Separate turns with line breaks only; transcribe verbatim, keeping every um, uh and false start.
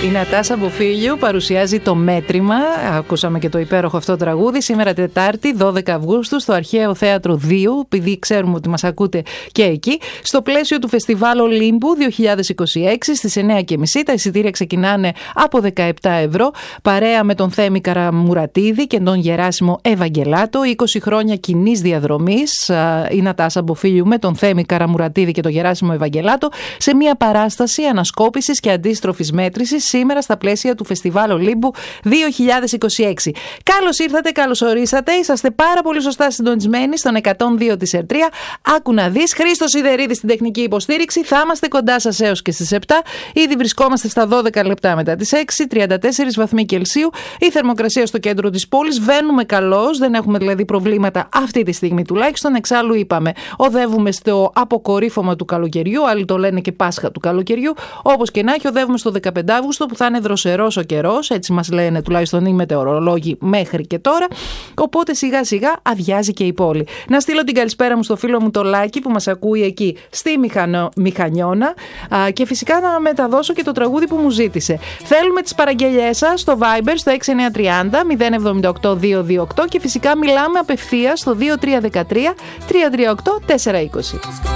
Η Νατάσα Μποφίλιου παρουσιάζει το Μέτρημα. Ακούσαμε και το υπέροχο αυτό τραγούδι. Σήμερα Τετάρτη, δώδεκα Αυγούστου, στο Αρχαίο Θέατρο δύο, επειδή ξέρουμε ότι μας ακούτε και εκεί, στο πλαίσιο του Φεστιβάλ Ολύμπου δύο χιλιάδες είκοσι έξι στις εννιά και μισή. Τα εισιτήρια ξεκινάνε από δεκαεπτά ευρώ. Παρέα με τον Θέμη Καραμουρατίδη και τον Γεράσιμο Ευαγγελάτο. είκοσι χρόνια κοινής διαδρομής. Η Νατάσα Μποφίλιου με τον Θέμη Καραμουρατίδη και τον Γεράσιμο Ευαγγελάτο σε μια παράσταση ανασκόπησης και αντίστροφης μέτρησης σήμερα στα πλαίσια του Φεστιβάλ Ολύμπου δύο χιλιάδες είκοσι έξι. Καλώς ήρθατε, καλώς ορίσατε. Είσαστε πάρα πολύ σωστά συντονισμένοι στον εκατόν δύο της Ερτρία. Άκου να δεις. Χρήστος Σιδερίδης στην τεχνική υποστήριξη. Θα είμαστε κοντά σας έως και στις επτά. Ήδη βρισκόμαστε στα δώδεκα λεπτά μετά τις έξι, τριάντα τέσσερα βαθμοί Κελσίου. Η θερμοκρασία στο κέντρο της πόλης. Βαίνουμε καλώς. Δεν έχουμε δηλαδή προβλήματα αυτή τη στιγμή τουλάχιστον. Εξάλλου είπαμε, οδεύουμε στο αποκορύφωμα του καλοκαιριού. Άλλοι το λένε και Πάσχα του καλοκαιριού. Όπως και να έχει, οδεύουμε στο δεκαπέντε Αυγούστου που θα είναι δροσερός ο καιρός. Έτσι μας λένε τουλάχιστον οι μετεωρολόγοι μέχρι και τώρα. Οπότε σιγά σιγά αδειάζει και η πόλη. Να στείλω την καλησπέρα μου στο φίλο μου το Λάκη που μας ακούει εκεί στη Μηχανο... Μηχανιώνα α, και φυσικά να μεταδώσω και το τραγούδι που μου ζήτησε. Θέλουμε τις παραγγελιές σας στο Viber στο έξι εννιά τρία μηδέν μηδέν επτά οκτώ δύο δύο οκτώ και φυσικά μιλάμε απευθείας στο δύο τρία ένα τρία τρία τρία οκτώ τέσσερα είκοσι.